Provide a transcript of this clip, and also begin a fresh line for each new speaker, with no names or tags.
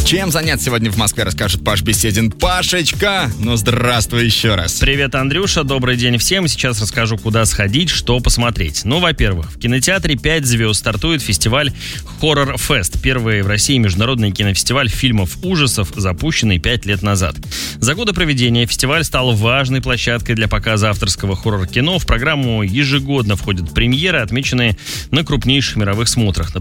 Чем заняться сегодня в Москве, расскажет Паш Беседин. Пашечка, здравствуй еще раз.
Привет, Андрюша, добрый день всем. Сейчас расскажу, куда сходить, что посмотреть. Во-первых, в кинотеатре «5 звезд» стартует фестиваль Horror Fest. Первый в России международный кинофестиваль фильмов ужасов, запущенный 5 лет назад. За годы проведения фестиваль стал важной площадкой для показа авторского хоррор-кино. В программу ежегодно входят премьеры, отмеченные на крупнейших мировых смотрах.